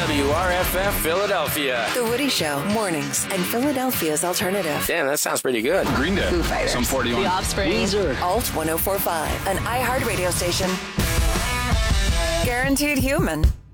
WRFF Philadelphia. The Woody Show, mornings, and Philadelphia's alternative. Damn, that sounds pretty good. Green Day. Foo Fighters. Some 41. The Offspring. Weezer. Alt 1045, an iHeart radio station. Guaranteed human.